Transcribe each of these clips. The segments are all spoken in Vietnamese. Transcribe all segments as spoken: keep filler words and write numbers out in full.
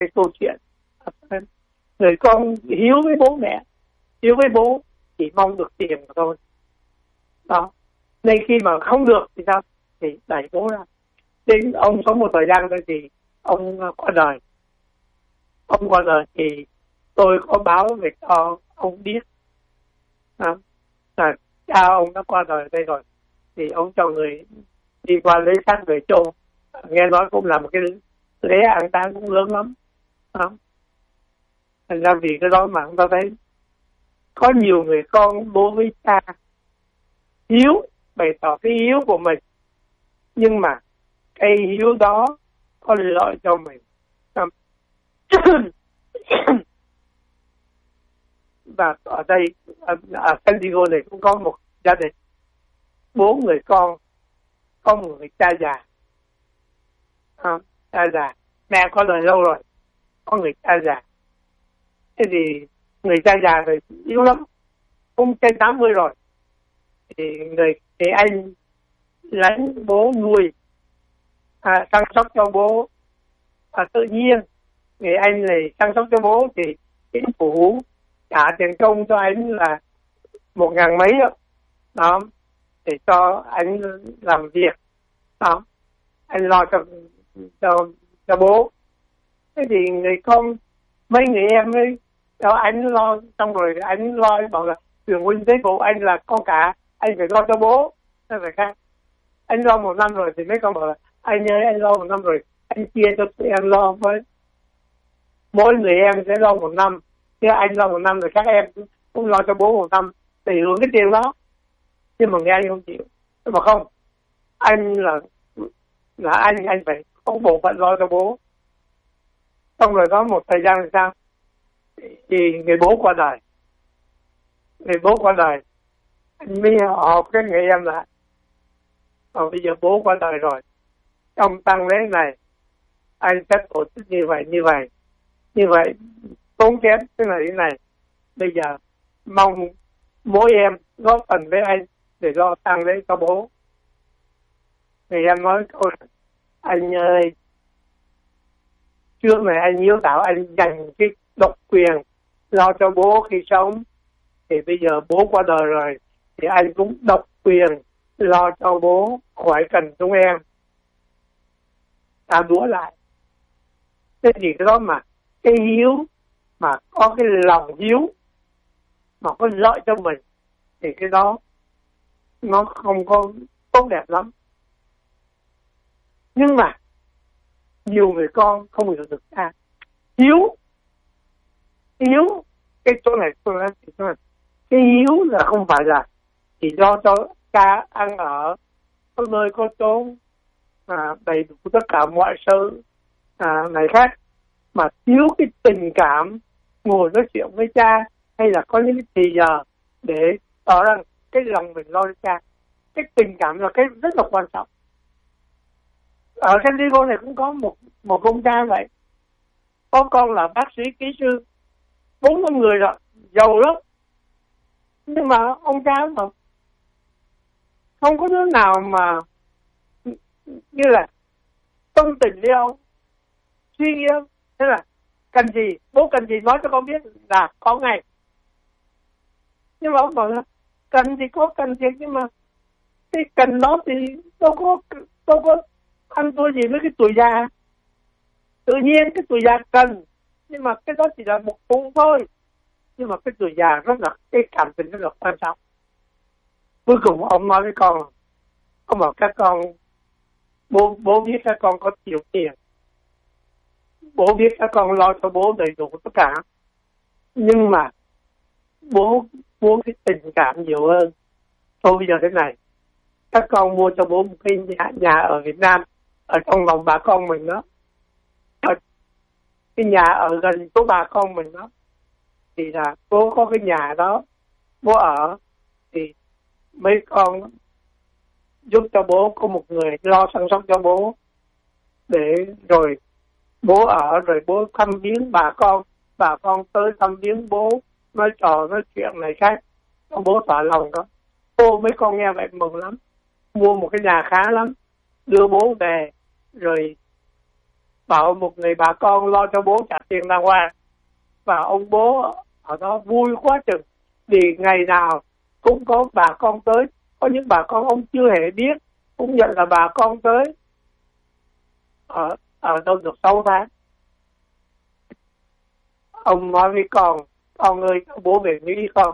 cái câu chuyện người con hiếu với bố mẹ, hiếu với bố chỉ mong được tiền mà thôi. Đó, nên khi mà không được thì sao? Thì đẩy bố ra. Đến ông sống một thời gian rồi thì ông qua đời. Ông qua đời thì tôi có báo về cho ông biết à, là cha ông đã qua đời đây rồi. Thì ông cho người đi qua lấy xác về chôn. Nghe nói cũng là một cái lễ an táng cũng lớn lắm. Đó. Thành ra vì cái đó mà chúng ta thấy có nhiều người con đối với cha hiếu, bày tỏ cái hiếu của mình, nhưng mà cái hiếu đó có lợi cho mình. Và ở đây ở San Diego này cũng có một gia đình bốn người con, có một người cha già, à, cha già mẹ có đời lâu rồi, có người cha già. Thế thì người cha già thì yếu lắm, cũng trên tám mươi rồi. Thì người thì anh lấy bố nuôi, à, chăm sóc cho bố, à, tự nhiên người anh này chăm sóc cho bố thì chính phủ trả tiền công cho anh là một ngàn mấy đó, đó để cho anh làm việc, đó anh lo cho cho cho bố. Thế thì người con mấy người em ấy cho anh lo, xong rồi anh lo bảo là trường huynh thế phụ anh là con cả, anh phải lo cho bố. Thế phải khác, anh lo một năm rồi thì mấy con bảo là anh ơi anh lo một năm rồi anh chia cho tụi em lo với, mỗi người em sẽ lo một năm, chứ anh lo một năm rồi các em cũng lo cho bố một năm để hưởng cái tiền đó. Nhưng mà nghe anh không chịu, nhưng mà không, anh là là anh anh phải có bộ phận lo cho bố. Xong rồi có một thời gian thì sao, thì người bố qua đời, người bố qua đời anh mới họp cái người em lại, còn bây giờ bố qua đời rồi, trong tang lễ này anh sẽ tổ chức như vậy như vậy như vậy tốn kém thế này thế này. Bây giờ mong mỗi em góp phần với anh để lo tang lễ cho bố. Người em nói câu anh ơi, trước này anh hiếu thảo, anh dành cái độc quyền lo cho bố khi sống, thì bây giờ bố qua đời rồi thì anh cũng độc quyền lo cho bố, khỏi cần chúng em. Ta đũa lại. Thế thì cái đó mà cái hiếu, mà có cái lòng hiếu mà có lợi cho mình, thì cái đó nó không có tốt đẹp lắm. Nhưng mà nhiều người con không hiểu được cha hiếu. Hiếu cái chỗ này tôi nói chỗ này, cái hiếu là không phải là chỉ lo cho cha ăn ở, có nơi có chốn, à, đầy đủ tất cả mọi sự à, này khác, mà thiếu cái tình cảm ngồi nói chuyện với cha, hay là có những cái thì giờ để tỏ rằng cái lòng mình lo cho cha. Cái tình cảm là cái rất là quan trọng. Ở San Diego này cũng có một một ông cha vậy, có con là bác sĩ kỹ sư, bốn năm người rồi, giàu lắm, nhưng mà ông cha mà không có đứa nào mà như là tâm tình với ông, suy nghĩ ông. Thế là cần gì, bố cần gì nói cho con biết là có ngay. Nhưng mà ông bảo là cần thì có cần thiệt, nhưng mà cái cần đó thì đâu có đâu có ăn thua gì với cái tuổi già. Tự nhiên cái tuổi già cần, nhưng mà cái đó chỉ là một phụ thôi. Nhưng mà cái tuổi già rất là, cái cảm tình rất là quan trọng. Cuối cùng ông nói với con, ông bảo các con, bố bố biết các con có nhiều tiền, bố biết các con lo cho bố đầy đủ tất cả, nhưng mà bố muốn cái tình cảm nhiều hơn. Thôi bây giờ thế này, các con mua cho bố một cái nhà, nhà ở Việt Nam, ở trong lòng bà con mình đó, ở cái nhà ở gần chỗ bà con mình đó, thì là bố có cái nhà đó bố ở, thì mấy con giúp cho bố có một người lo chăm sóc cho bố, để rồi bố ở, rồi bố thăm viếng bà con, bà con tới thăm viếng bố, nói trò nói chuyện này khác, bố tỏ lòng đó. Ô, mấy con nghe vậy mừng lắm, mua một cái nhà khá lắm, đưa bố về, rồi bảo một người bà con lo cho bố trả tiền đàng hoàng, và ông bố ở đó vui quá chừng, vì ngày nào cũng có bà con tới. Có những bà con ông chưa hề biết, cũng nhận là bà con tới ở ở đâu được sáu tháng. Ông nói với con: con ơi, bố về Mỹ đi con.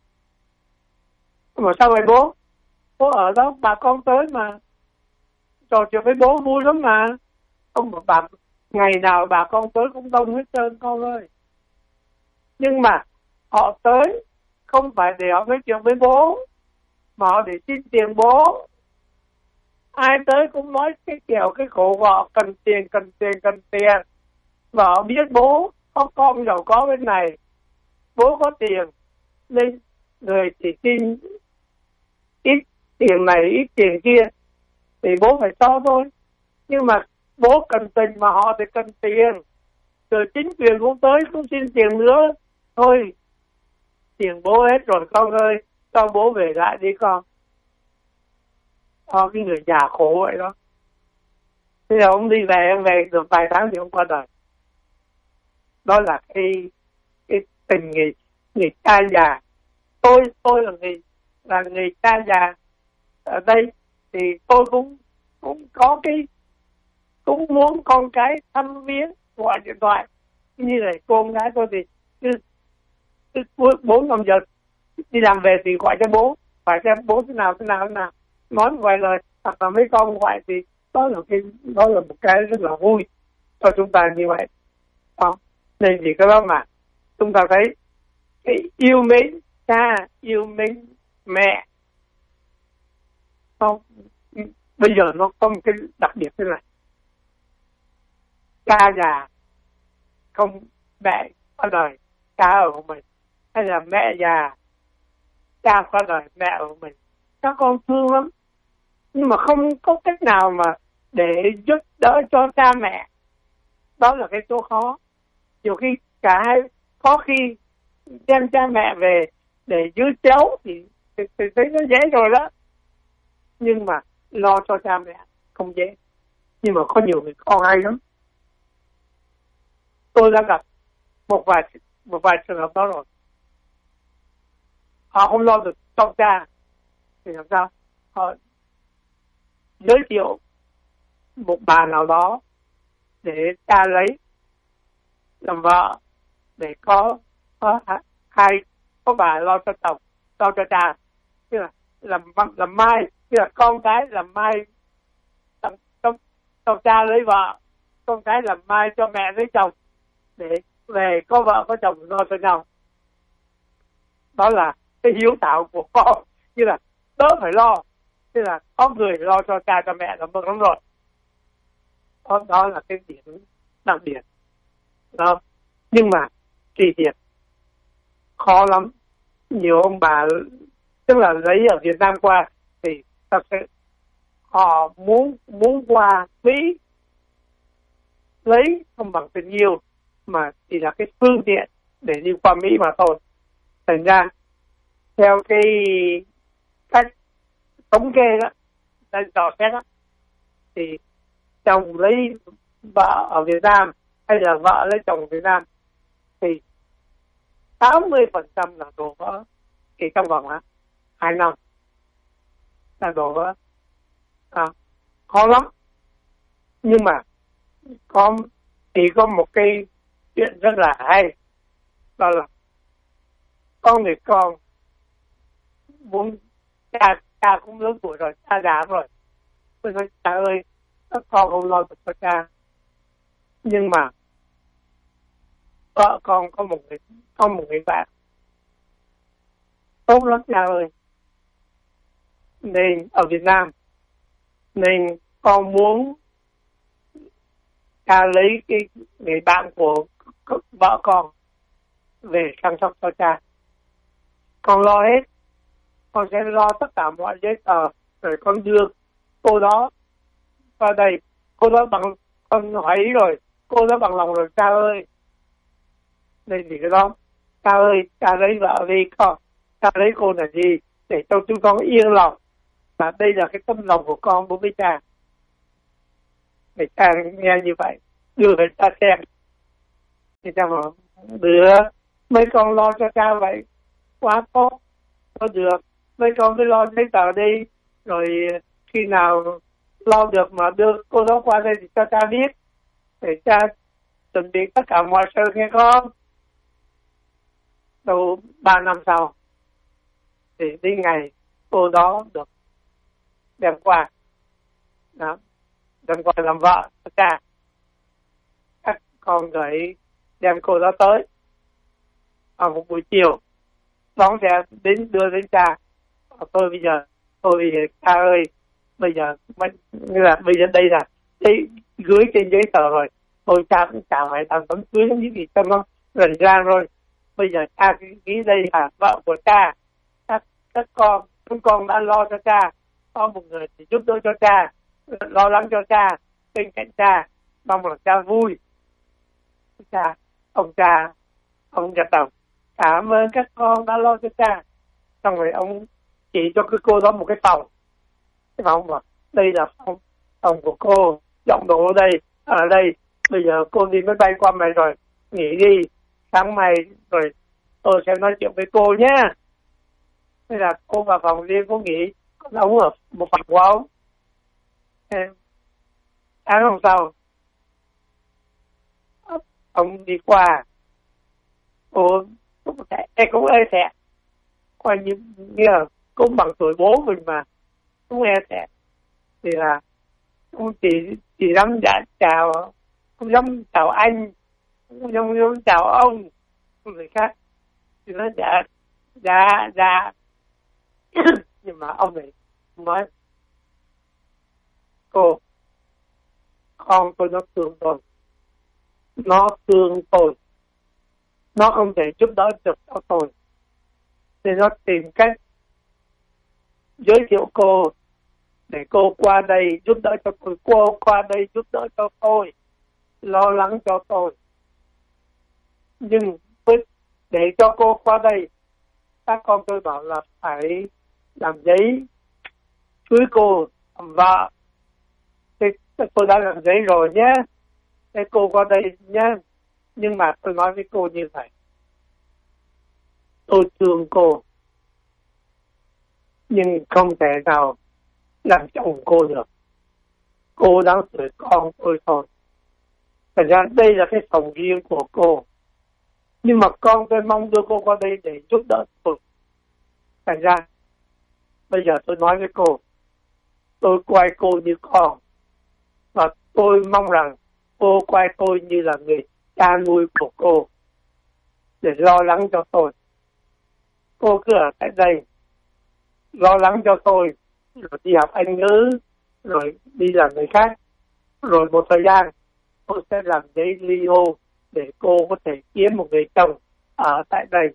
Mà sao vậy bố? Bố ở đó bà con tới mà trò chuyện với bố vui lắm mà. Ông bảo bà ngày nào bà con tới cũng đông hết trơn con ơi. Nhưng mà họ tới không phải để họ nói chuyện với bố, mà họ để xin tiền bố. Ai tới cũng nói cái kiểu cái khổ của họ, cần tiền cần tiền cần tiền. Và họ biết bố có con giàu có bên này, bố có tiền, nên người chỉ xin ít tiền này ít tiền kia thì bố phải cho thôi. Nhưng mà bố cần tình mà họ thì cần tiền, rồi chính quyền cũng tới cũng xin tiền nữa. Thôi tiền bố hết rồi con ơi, cho bố về lại đi con. Có cái người già khổ vậy đó. Thế là ông đi về, ông về được vài tháng thì ông qua đời. Đó là cái cái tình người người cha già. Tôi tôi là người là người cha già ở đây, thì tôi cũng cũng có cái cũng muốn con cái thăm viếng, gọi điện thoại như này. Con gái tôi thì cứ cứ bốn năm giờ đi làm về thì gọi cho bố, phải xem bố thế nào thế nào thế nào, nói một vài lời, hoặc là mấy con gọi, thì đó là cái đó là một cái rất là vui cho chúng ta như vậy. Đó. Nên vì cái đó mà chúng ta thấy cái yêu mến cha, yêu mến mẹ, không, bây giờ nó có một cái đặc biệt thế này: cha già không mẹ qua đời cha ở của mình, hay là mẹ già cha qua đời mẹ ở mình, các con thương lắm, nhưng mà không có cách nào mà để giúp đỡ cho cha mẹ. Đó là cái chỗ khó. Nhiều khi cả hai có khi đem cha mẹ về để giữ cháu thì, thì, thì thấy nó dễ rồi đó, nhưng mà lo cho cha mẹ không dễ. Nhưng mà có nhiều người con hay lắm. Tôi đã gặp một vài một vài trường hợp đó rồi. Họ không lo được cho cha thì làm sao? Họ giới thiệu một bà nào đó để cha lấy làm vợ, để có có hai có bà lo cho chồng, lo cho cha, tức là làm làm mai, tức là con cái làm mai cho, cho, cho cha lấy vợ, con cái làm mai cho mẹ lấy chồng, để về có vợ có chồng lo cho nhau. Đó là cái hiếu thảo của con, như là đỡ phải lo, tức là có người lo cho cha cho mẹ là mừng lắm rồi. Đó, đó là cái điểm đặc biệt đó. Nhưng mà kỳ thiệt khó lắm. Nhiều ông bà tức là lấy ở Việt Nam qua thì thật sự họ muốn muốn qua Mỹ lấy không bằng tình yêu, mà chỉ là cái phương tiện để đi qua Mỹ mà thôi. Thành ra theo cái cách thống kê đó, đang dò xét đó, thì chồng lấy vợ ở Việt Nam hay là vợ lấy chồng ở Việt Nam thì tám mươi phần trăm là đổ vỡ chỉ trong vòng hai năm là đổ vỡ. À, khó lắm. Nhưng mà có chỉ có một cái chuyện rất là hay, đó là con người con muốn cha cha cũng lớn tuổi rồi, cha già rồi, tôi nói cha ơi, các con không lo được cho cha. Nhưng mà vợ con có một người có một người bạn tốt lắm cha ơi, nên ở Việt Nam, nên con muốn cha lấy cái người bạn của vợ con về chăm sóc cho cha. Con lo hết, con sẽ lo tất cả mọi giấy tờ, rồi con đưa cô đó vào đây. Cô đó bằng, con hỏi ý rồi, cô đó bằng lòng rồi cha ơi. Nên thì cái đó, cha ơi, cha lấy vợ đi con, cha lấy cô là gì, để cho chúng con yên lòng. Và đây là cái tâm lòng của con đối với cha. Để cha nghe như vậy đưa về cha xem. Thì cha bảo được, mấy con lo cho cha vậy quá tốt, có được, mấy con cứ lo giấy tờ đi, rồi khi nào lo được mà đưa cô đó qua đây thì cho cha biết, để cha chuẩn bị tất cả mọi sự nghe con. Đâu ba năm sau thì đi ngày cô đó được đem qua, đó, đem qua làm vợ cho cha. Các con gửi đem cô đó tới ở một buổi chiều, đón xe đến đưa đến cha. Tôi bây giờ tôi cha ơi, bây giờ như là bây giờ đây là đây gửi trên giấy tờ rồi, tôi cha cũng chả phải làm đám cưới những gì cho nó rành rang rồi. Bây giờ cha ký đây là vợ của cha, các các con chúng con đã lo cho cha, có một người thì giúp đỡ cho cha, lo lắng cho cha, bên cạnh cha, mong là cha vui. Cha, ông cha, ông gật đầu, cảm ơn các con đã lo cho cha. Xong rồi ông chỉ cho cái cô đó một cái phòng, cái phòng mà đây là phòng, phòng của cô, dọn đồ ở đây, ở đây. Bây giờ cô đi máy bay qua mày rồi, nghỉ đi, sáng mai rồi tôi sẽ nói chuyện với cô nhé. Thế là cô vào phòng riêng, cô nghỉ, con ông ở một phòng của ông. Sáng hôm sau ông đi qua, cô cũng cũng ê thẹn, coi như, như là cũng bằng tuổi bố mình mà cũng e thẹn, thì là cũng chỉ chỉ dám dạ chào, không dám chào anh, không dám, dám chào ông người khác, thì nó dạ dạ dạ nhưng mà ông này nói cô, con tôi nó thương tôi, nó thương tôi, nó không thể giúp đỡ được cho tôi, nên nó tìm cách giới thiệu cô để cô qua đây giúp đỡ cho tôi, cô qua đây giúp đỡ cho tôi, lo lắng cho tôi. Nhưng để cho cô qua đây, các con tôi bảo là phải làm giấy cưới cô làm vợ. Thế tôi đã làm giấy rồi nhé, thế cô qua đây nhé. Nhưng mà tôi nói với cô như vậy, tôi thương cô, nhưng không thể nào làm chồng cô được. Cô đang tuổi con tôi thôi. Thật ra đây là cái phòng riêng của cô, nhưng mà con tôi mong đưa cô qua đây để giúp đỡ tôi. Thật ra bây giờ tôi nói với cô, tôi coi cô như con, và tôi mong rằng cô coi tôi như là người cha nuôi của cô, để lo lắng cho tôi. Cô cứ ở tại đây lo lắng cho tôi, rồi đi học Anh ngữ, rồi đi làm người khác, rồi một thời gian tôi sẽ làm giấy ly hôn để cô có thể kiếm một người chồng ở tại đây.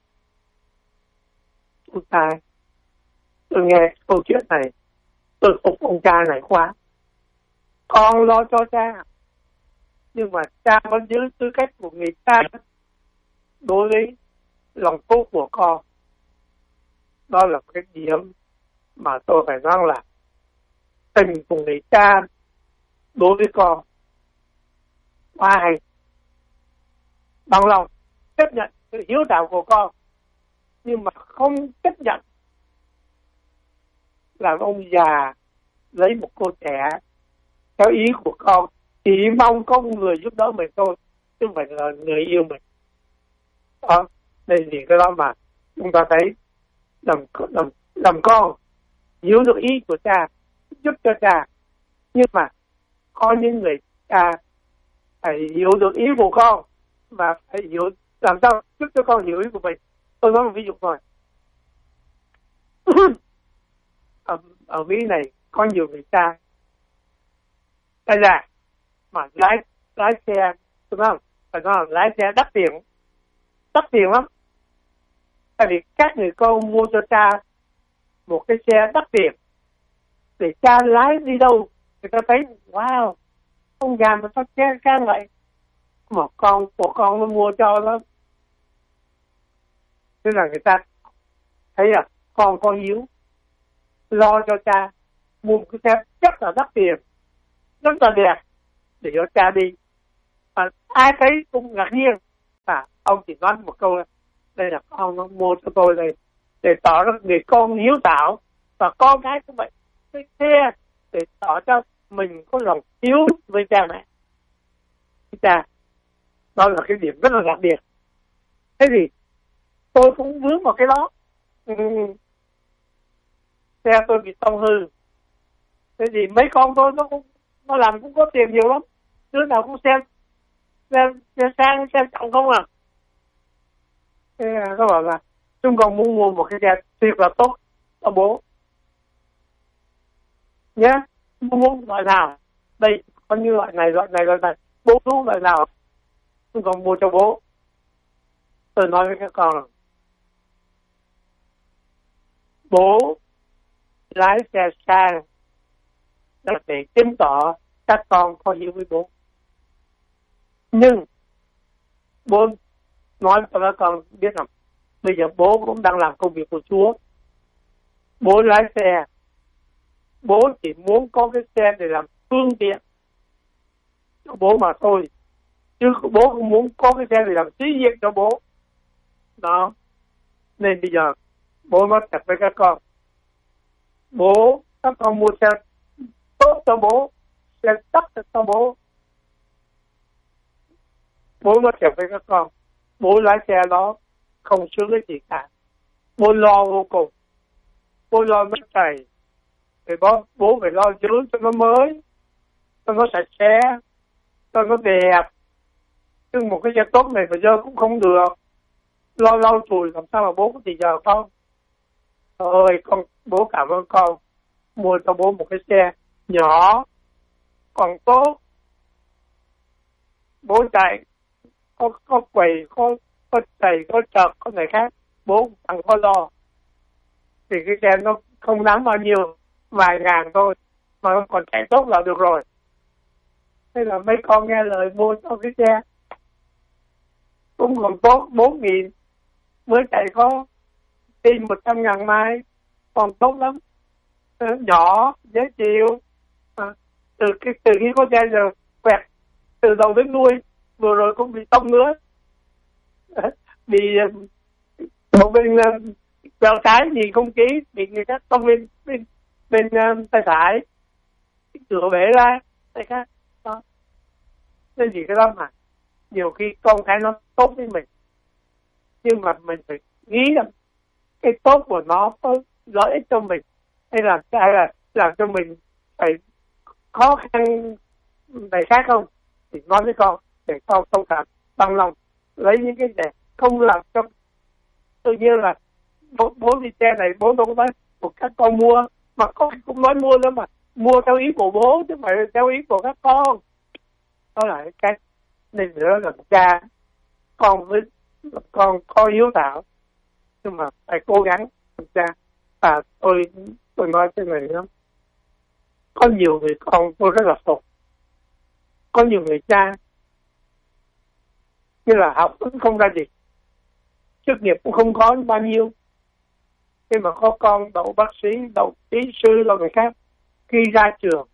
Chúng ta, tôi nghe câu chuyện này, tôi phục ông cha này quá. Con lo cho cha, nhưng mà cha vẫn giữ tư cách của người cha đối với lòng tốt của con. Đó là cái điểm mà tôi phải nói là tình của người cha đối với con quá hay. Bằng lòng chấp nhận sự hiếu đạo của con, nhưng mà không chấp nhận là ông già lấy một cô trẻ theo ý của con, chỉ mong có người giúp đỡ mình thôi, chứ không phải là người yêu mình. Đó, đây thì cái đó mà chúng ta thấy làm, làm, làm con hiểu được ý của cha, giúp cho cha, nhưng mà có những người cha phải hiểu được ý của con và phải hiểu làm sao giúp cho con hiểu ý của mình. Tôi nói một ví dụ thôi. ở, ở Mỹ này có nhiều người cha đây là mà lái lái xe, đúng không? Phải nói là lái xe đắt tiền, đắt tiền lắm. Tại vì các người con mua cho cha một cái xe đắt tiền để cha lái đi đâu người ta thấy wow, ông già mà sao xe sang vậy, mà con của con nó mua cho nó. Thế là người ta thấy là con có hiếu, lo cho cha mua một cái xe rất là đắt tiền, rất là đẹp để cho cha đi. Và ai thấy cũng ngạc nhiên. Và ông chỉ nói một câu là đây là con nó mua cho tôi đây để tỏ ra người con hiếu thảo, và con cái cũng vậy, cái xe để tỏ cho mình có lòng hiếu với cha mẹ. Cha, đó là cái điểm rất là đặc biệt. Thế thì tôi cũng vướng vào cái đó. Ừ. Xe tôi bị tông hư. Thế thì mấy con tôi nó cũng nó làm cũng có tiền nhiều lắm, đứa nào cũng xem xem xem sang xem trọng không à. Thế nó bảo là chúng con muốn mua một cái xe thiệt là tốt cho bố nhé. Bố muốn loại nào đây, có như loại này loại này loại này, bố muốn loại nào chúng con mua cho bố. Tôi nói với các con là bố lái xe sang là để chứng tỏ các con có hiểu với bố. Nhưng bố nói cho các con biết rằng bây giờ bố cũng đang làm công việc của Chúa. Bố lái xe, bố chỉ muốn có cái xe để làm phương tiện cho bố mà thôi, chứ bố không muốn có cái xe để làm sĩ diện cho bố. Đó, nên bây giờ bố nói thật với các con, bố, các con mua xe tốt cho bố, xe đắt cho bố. Bố nói thật với các con, bố lái xe đó không sướng cái gì cả. Bố lo vô cùng. Bố lo mất chảy. Thì bố, bố phải lo giữ cho nó mới, cho nó sạch sẽ, cho nó đẹp. Chứ một cái xe tốt này mà dơ cũng không được. Lo lau chùi làm sao mà bố có thì giờ con. Ơi con, bố cảm ơn con mua cho bố một cái xe nhỏ còn tốt. Bố chạy có có quầy, có có chạy, có chợ, có người khác, bố chẳng có lo. Thì cái xe nó không đáng bao nhiêu, vài ngàn thôi, mà nó còn chạy tốt là được rồi. Thế là mấy con nghe lời mua cho cái xe cũng còn tốt, bốn nghìn mới chạy có trên một trăm ngàn mai, còn tốt lắm, nhỏ dễ chịu. À, từ cái từ khi có xe giờ quẹt từ đầu đến đuôi, vừa rồi cũng bị tông nữa, bị một bên quẹo trái nhìn không kỹ, bị người khác tông bên bên bên uh, tay phải, cửa bể ra tay khác. Đó, nên gì cái đó mà nhiều khi con cái nó tốt với mình, nhưng mà mình phải nghĩ rằng cái tốt của nó có lợi ích cho mình, hay là hay là làm cho mình phải khó khăn này khác không, thì nói với con để con thông cảm bằng lòng lấy những cái để không làm cho tự nhiên là bố, bố đi xe này bố đâu có nói một các con mua, mà con cũng nói mua nữa, mà mua theo ý của bố chứ không phải theo ý của các con. Đó là cái nên nữa là cha con với con có hiếu thảo, nhưng mà phải cố gắng cha. À tôi tôi nói cái này lắm, có nhiều người con tôi rất là phục, có nhiều người cha như là học cũng không ra gì, chức nghiệp cũng không có bao nhiêu, khi mà có con đậu bác sĩ, đậu kỹ sư, đậu người khác, khi ra trường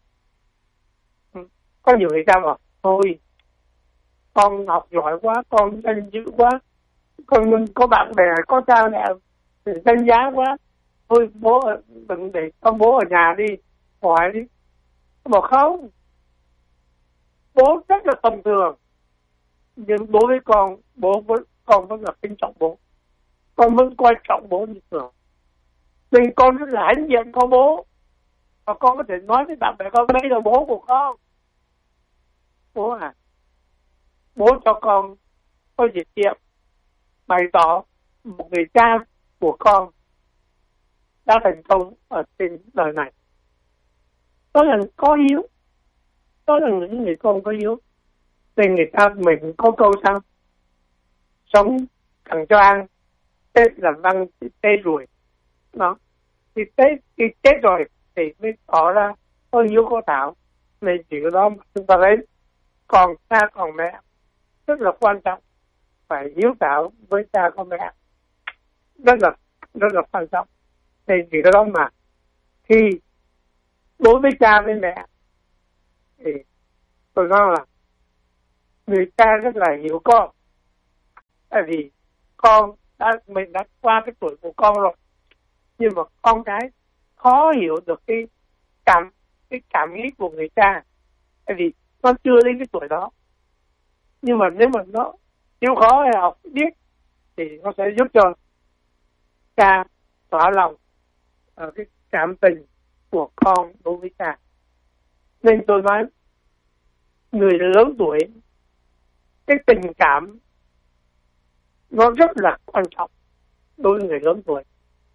có nhiều người cha bảo thôi con học giỏi quá, con danh dự quá, con có bạn bè, có cha mẹ danh giá quá, thôi bố đừng để con bố ở nhà đi, hỏi đi. Bảo không, bố rất là tầm thường, nhưng đối với con, bố vẫn con vẫn là kính trọng bố, con vẫn coi trọng bố như thường, nên con rất là hãnh diện có bố, và con có thể nói với bạn bè con đây là bố của con. Bố à, bố cho con có dịp tiệm bày tỏ một người cha của con đã thành công ở trên đời này. Đó là có hiếu, đó là những người con có hiếu. Nên người ta mình có câu sao sống cần cho ăn, Tết làm văn thì Tết rồi. Đó, thì Tết thì Tết rồi thì mới tỏ ra có hiếu có thảo. Nên chỉ có đó chúng ta thấy còn cha còn mẹ rất là quan trọng, phải hiếu thảo với cha con mẹ, rất là rất là quan trọng. Nên chỉ có đó mà khi đối với cha với mẹ thì tôi nói là người cha rất là hiểu con, tại vì con đã mình đã qua cái tuổi của con rồi, nhưng mà con cái khó hiểu được cái cảm cái cảm nghĩ của người cha, tại vì con chưa đến cái tuổi đó. Nhưng mà nếu mà nó chịu khó hay học biết thì nó sẽ giúp cho cha tỏa lòng ở cái cảm tình của con đối với cha. Nên tôi nói người lớn tuổi, cái tình cảm nó rất là quan trọng đối với người lớn tuổi.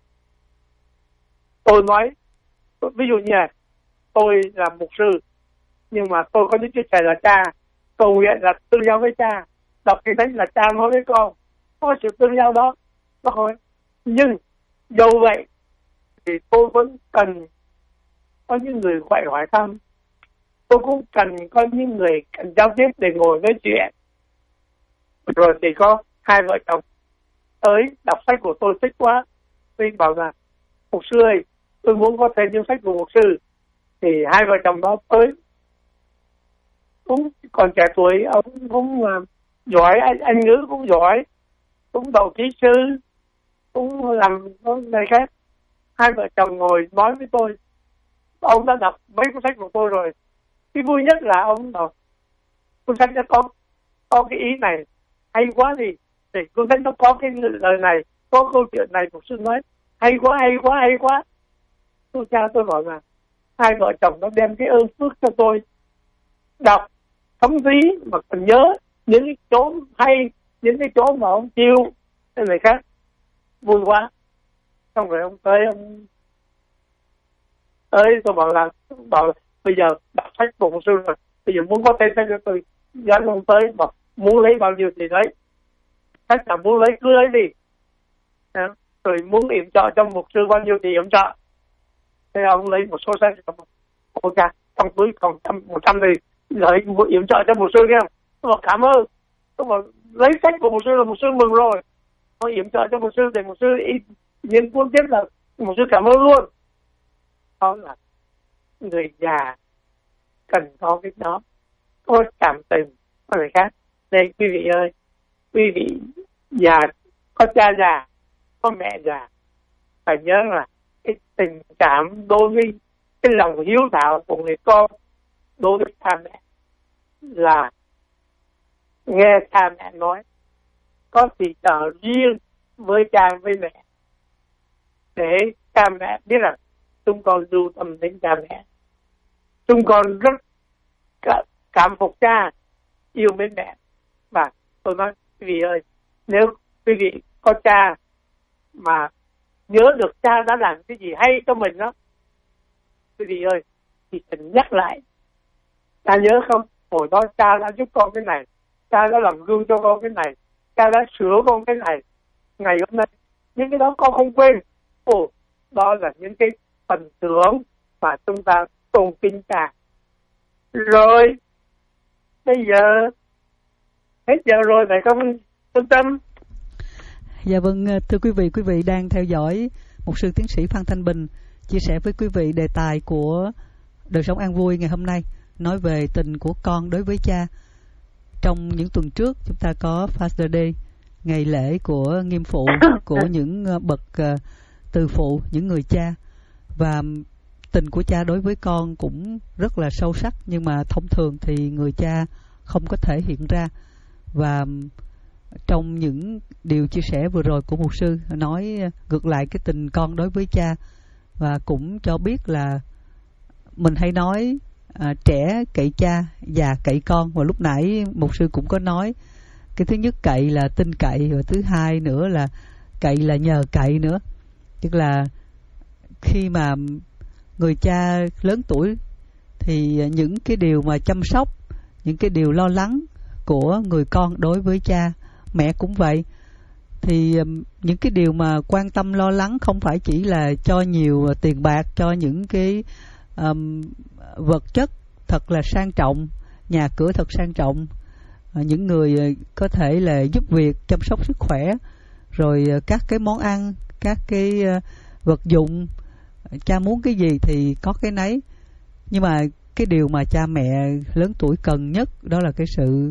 Tôi nói ví dụ như là tôi là mục sư, nhưng mà tôi có những chia sẻ là cha, cầu nguyện là tương giao với cha, đọc kinh thánh là cha nói với con, có sự tương giao đó, nó thôi. Nhưng dầu vậy thì tôi vẫn cần có những người gọi hỏi thăm, tôi cũng cần có những người cần giao tiếp để ngồi nói chuyện. Rồi thì có hai vợ chồng tới đọc sách của tôi thích quá, tôi bảo là mục sư ơi, tôi muốn có thêm những sách của mục sư. Thì hai vợ chồng đó tới, cũng còn trẻ tuổi, ông cũng uh, giỏi, anh, anh ngữ cũng giỏi, cũng đậu kỹ sư, cũng làm có này khác. Hai vợ chồng ngồi nói với tôi, ông đã đọc mấy cuốn sách của tôi rồi. Cái vui nhất là ông đọc cuốn sách nó có có cái ý này hay quá, thì thì cuốn sách nó có cái lời này, có câu chuyện này, một sư nói hay quá, hay quá, hay quá. Tôi cha tôi bảo là hai vợ chồng nó đem cái ơn phước cho tôi đọc thấm thí, mà còn nhớ những cái chỗ hay, những cái chỗ mà ông chịu cái này khác. Vui quá. Xong rồi ông tới, ông tới tôi bảo là bảo là, bây giờ đọc sách của một sư rồi, bây giờ muốn có tên sách cho tôi, dẫn ông tới, bảo muốn lấy bao nhiêu thì lấy, sách là muốn lấy cứ lấy đi. Đó. Rồi muốn yểm trợ cho một sư bao nhiêu thì yểm trợ. Thế ông lấy một số sách, cô cha trong túi còn một trăm thì lợi yểm trợ cho một sư nghe không? Tôi bảo cảm ơn. Tôi bảo lấy sách của một sư là một sư mừng rồi, tôi yểm trợ cho một sư để một sư nghiên cuốn tiếp là một sư cảm ơn luôn. Đó là người già cần có cái đó, có cảm tình, có người khác. Đây quý vị ơi, quý vị già, có cha già, có mẹ già, phải nhớ là cái tình cảm đối với cái lòng hiếu thảo của người con đối với cha mẹ là nghe cha mẹ nói, có gì chờ riêng với cha với mẹ, để cha mẹ biết rằng chúng con lưu tâm đến cha mẹ, chúng con rất cảm phục cha, yêu mến mẹ. Và tôi nói quý vị ơi, nếu quý vị có cha mà nhớ được cha đã làm cái gì hay cho mình đó, quý vị ơi, thì cần nhắc lại. Cha nhớ không? Hồi đó cha đã giúp con cái này, cha đã làm gương cho con cái này, cha đã sửa con cái này. Ngày hôm nay, những cái đó con không quên. Ồ, đó là những cái phần thưởng mà chúng ta tôn kính cha. Rồi, bây giờ, hết giờ rồi phải không, Xuân Tâm? Dạ vâng, thưa quý vị, quý vị đang theo dõi Mục sư Tiến sĩ Phan Thanh Bình chia sẻ với quý vị đề tài của Đời Sống An Vui ngày hôm nay, nói về tình của con đối với cha. Trong những tuần trước, chúng ta có Father Day, ngày lễ của nghiêm phụ, của những bậc từ phụ, những người cha. Và tình của cha đối với con cũng rất là sâu sắc, nhưng mà thông thường thì người cha không có thể hiện ra. Và trong những điều chia sẻ vừa rồi của mục sư nói ngược lại cái tình con đối với cha, và cũng cho biết là mình hay nói à, trẻ cậy cha, già cậy con. Và lúc nãy mục sư cũng có nói cái thứ nhất cậy là tin cậy, và thứ hai nữa là cậy là nhờ cậy nữa. Tức là khi mà người cha lớn tuổi thì những cái điều mà chăm sóc, những cái điều lo lắng của người con đối với cha, mẹ cũng vậy. Thì những cái điều mà quan tâm lo lắng không phải chỉ là cho nhiều tiền bạc, cho những cái um, vật chất thật là sang trọng, nhà cửa thật sang trọng, những người có thể là giúp việc chăm sóc sức khỏe, rồi các cái món ăn, các cái vật dụng, cha muốn cái gì thì có cái nấy. Nhưng mà cái điều mà cha mẹ lớn tuổi cần nhất đó là cái sự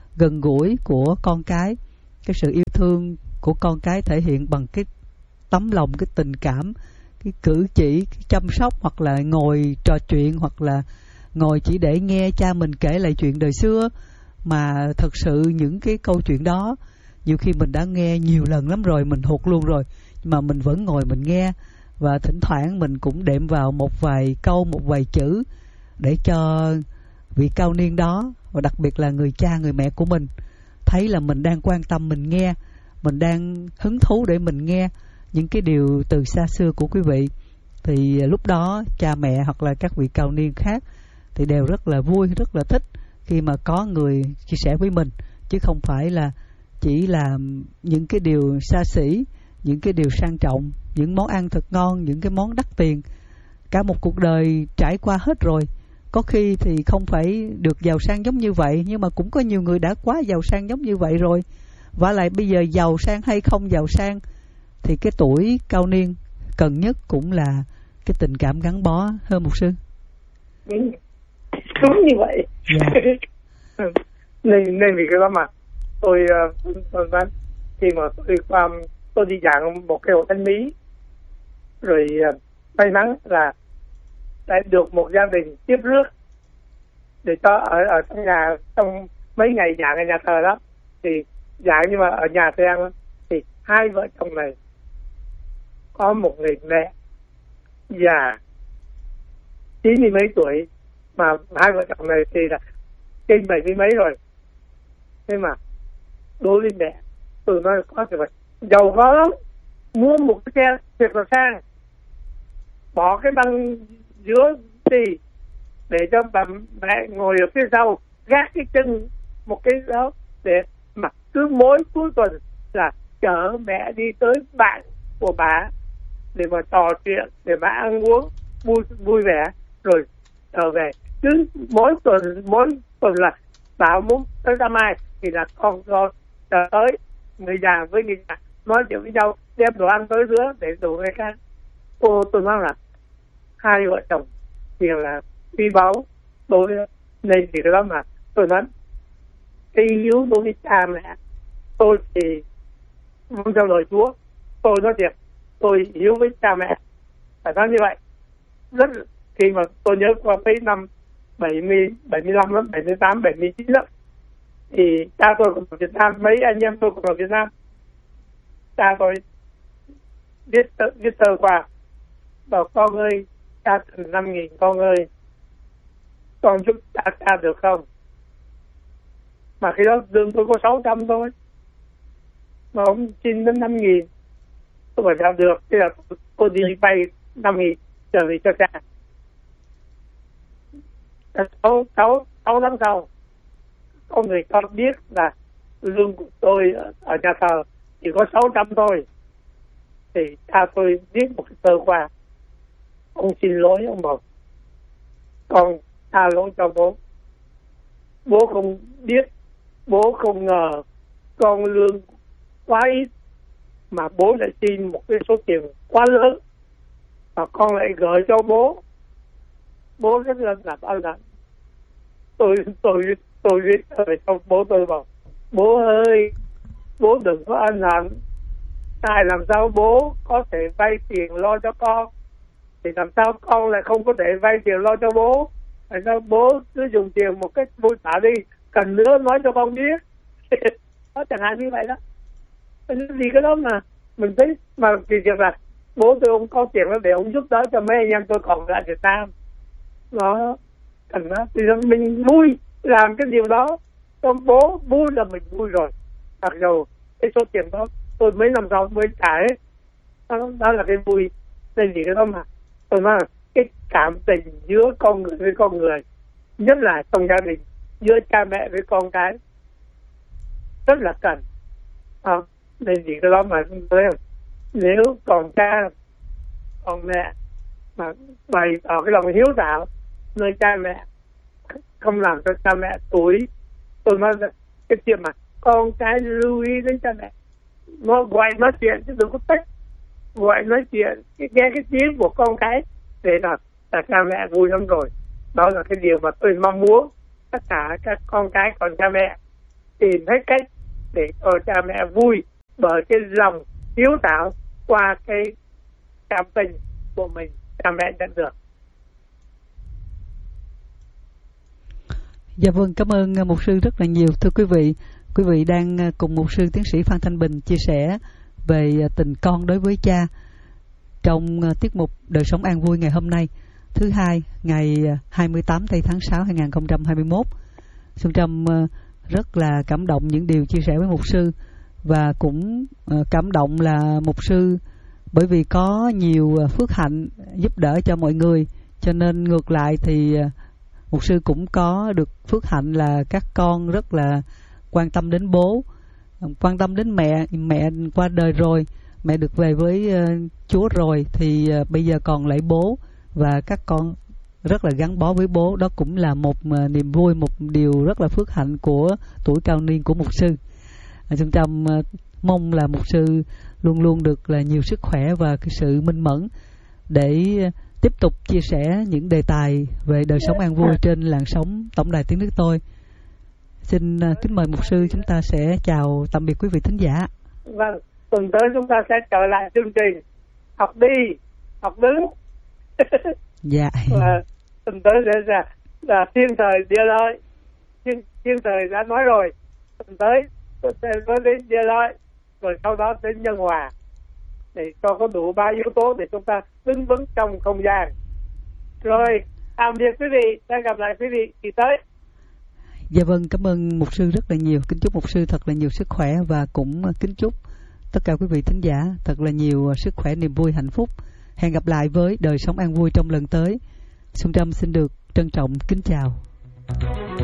gần gũi của con cái, cái sự yêu thương của con cái thể hiện bằng cái tấm lòng, cái tình cảm, cái cử chỉ, cái chăm sóc, hoặc là ngồi trò chuyện, hoặc là ngồi chỉ để nghe cha mình kể lại chuyện đời xưa. Mà thật sự những cái câu chuyện đó nhiều khi mình đã nghe nhiều lần lắm rồi, mình thuộc luôn rồi, nhưng mà mình vẫn ngồi mình nghe, và thỉnh thoảng mình cũng đệm vào một vài câu, một vài chữ để cho vị cao niên đó, và đặc biệt là người cha người mẹ của mình, thấy là mình đang quan tâm mình nghe, mình đang hứng thú để mình nghe những cái điều từ xa xưa của quý vị. Thì lúc đó cha mẹ hoặc là các vị cao niên khác thì đều rất là vui, rất là thích khi mà có người chia sẻ với mình, chứ không phải là chỉ là những cái điều xa xỉ, những cái điều sang trọng, những món ăn thật ngon, những cái món đắt tiền. Cả một cuộc đời trải qua hết rồi, có khi thì không phải được giàu sang giống như vậy, nhưng mà cũng có nhiều người đã quá giàu sang giống như vậy rồi. Và lại bây giờ giàu sang hay không giàu sang thì cái tuổi cao niên cần nhất cũng là cái tình cảm gắn bó hơn, mục sư. Đúng như vậy. Yeah. nên nên vì cái đó mà tôi tôi nói khi mà tôi qua tôi đi giảng một cái hội thánh Mỹ, rồi uh, may mắn là đã được một gia đình tiếp rước để cho ở ở trong nhà, trong mấy ngày giảng ở nhà thờ đó thì giảng, nhưng mà ở nhà thầy ăn thì hai vợ chồng này có một người mẹ già chín mươi mấy tuổi, mà hai vợ chồng này thì là trên bảy mươi mấy rồi. Thế mà đối với mẹ tôi nói có thể vậy, giàu có lắm, mua một cái xe thiệt là sang, bỏ cái băng giữa thì để cho bà mẹ ngồi ở phía sau, gác cái chân một cái đó, để mà cứ mỗi cuối tuần là chở mẹ đi tới bạn của bà để mà trò chuyện, để mà ăn uống vui vui vẻ rồi trở về. Cứ mỗi tuần mỗi tuần là bảo muốn tới ra mai thì là con con chờ tới, người già với người già nói chuyện với nhau, đem đồ ăn tới giữa để đủ người khác. Cô tôi nói là hai vợ chồng thì là quý báu đối với, nên thì cái đó mà tôi nói cái hiếu đối với cha mẹ tôi thì không theo lời Chúa. Tôi nói thiệt, tôi hiếu với cha mẹ, phải nói như vậy. Rất khi mà tôi nhớ qua mấy năm bảy mươi, bảy mươi lăm lắm, bảy mươi tám, bảy mươi chín lắm, thì cha tôi cũng ở Việt Nam, mấy anh em tôi cũng ở Việt Nam. Cha tôi viết viết tờ qua bảo con ơi, cha cần năm nghìn, con ơi con giúp cha cha được không? Mà khi đó lương tôi có sáu trăm thôi, mà ông xin đến năm nghìn, tôi phải làm được. Thế là tôi đi vay năm nghìn trở về cho cha. Sáu sáu sáu tháng sau, có người con biết là lương của tôi ở nhà thờ chỉ có sáu trăm thôi, thì cha tôi viết một cái tờ qua, ông xin lỗi, ông bảo con tha lỗi cho bố, bố không biết, bố không ngờ con lương quá ít mà bố lại xin một cái số tiền quá lớn, và con lại gửi cho bố. Bố rất là làm ơn lắm. Tôi tôi tôi viết về cho bố tôi bảo bố ơi, bố đừng có ân hận. Tại làm sao bố có thể vay tiền lo cho con, thì làm sao con lại không có thể vay tiền lo cho bố? Tại sao bố cứ dùng tiền một cách vui xả đi, cần nữa nói cho con biết. Nó chẳng hạn như vậy đó. Vì cái đó mà mình thấy mà kỳ thực là bố tôi không có tiền đó để ông giúp đỡ cho mấy anh em tôi còn lại Việt Nam. Nó cần đó thì mình vui làm cái điều đó cho bố, vui là mình vui rồi. Mặc dù cái số tiền đó tôi mấy năm sau mới trả hết, đó, đó là cái vui. Nên vì cái đó mà tôi nói là cái cảm tình giữa con người với con người, nhất là trong gia đình, giữa cha mẹ với con cái rất là cần. À, nên vì cái đó mà tôi nói nếu còn cha còn mẹ mà bày tỏ cái lòng hiếu thảo nơi cha mẹ, không làm cho cha mẹ tuổi, tôi nói là cái chuyện mà con cái lưu ý đến cha mẹ, nó gọi nói chuyện chứ đừng có tách, gọi nói chuyện nghe cái tiếng của con cái để là, là cha mẹ vui lắm rồi. Đó là cái điều mà tôi mong muốn tất cả các con cái còn cha mẹ tìm hết cách để cho cha mẹ vui bởi cái lòng hiếu thảo qua cái cảm tình của mình cha mẹ nhận được. Dạ vâng, cảm ơn mục sư rất là nhiều. Thưa quý vị, quý vị đang cùng mục sư tiến sĩ Phan Thanh Bình chia sẻ về tình con đối với cha trong tiết mục Đời Sống An Vui ngày hôm nay, thứ hai, ngày hai mươi tám tây tháng sáu hai nghìn không trăm hai mươi mốt. Xuân Trâm rất là cảm động những điều chia sẻ với mục sư, và cũng cảm động là mục sư bởi vì có nhiều phước hạnh giúp đỡ cho mọi người, cho nên ngược lại thì mục sư cũng có được phước hạnh là các con rất là quan tâm đến bố, quan tâm đến mẹ. Mẹ qua đời rồi, mẹ được về với Chúa rồi, thì bây giờ còn lại bố, và các con rất là gắn bó với bố. Đó cũng là một niềm vui, một điều rất là phước hạnh của tuổi cao niên của mục sư. Chúng ta mong là mục sư luôn luôn được là nhiều sức khỏe và cái sự minh mẫn để tiếp tục chia sẻ những đề tài về đời sống an vui trên làn sóng Tổng đài Tiếng Nước Tôi. Xin kính mời mục sư, chúng ta sẽ chào tạm biệt quý vị thính giả. Vâng, tuần tới chúng ta sẽ trở lại chương trình học đi, học đứng. Dạ. Và tuần tới sẽ là, là thiên thời địa lợi. Thiên, thiên thời đã nói rồi, tuần tới sẽ nói đến địa lợi, rồi sau đó đến nhân hòa, để cho có đủ ba yếu tố để chúng ta đứng vững trong không gian. Rồi, tạm biệt quý vị, sẽ gặp lại quý vị kỳ tới. Dạ vâng, cảm ơn mục sư rất là nhiều. Kính chúc mục sư thật là nhiều sức khỏe, và cũng kính chúc tất cả quý vị thính giả thật là nhiều sức khỏe, niềm vui, hạnh phúc. Hẹn gặp lại với Đời Sống An Vui trong lần tới. Xuân Trâm xin được trân trọng kính chào.